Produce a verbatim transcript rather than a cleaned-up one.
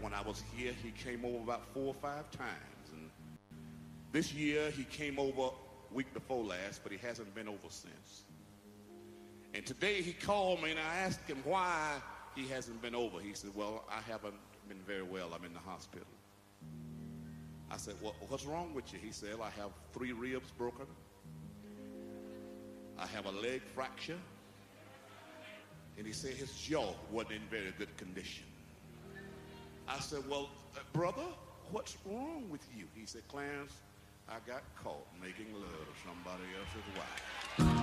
when I was here, he came over about four or five times. And this year, he came over week before last, but he hasn't been over since. And today he called me and I asked him why he hasn't been over. He said, well, I haven't been very well. I'm in the hospital. I said, well, what's wrong with you? He said, I have three ribs broken. I have a leg fracture. And he said his jaw wasn't in very good condition. I said, well, uh, brother, what's wrong with you? He said, Clarence, I got caught making love to somebody else's wife.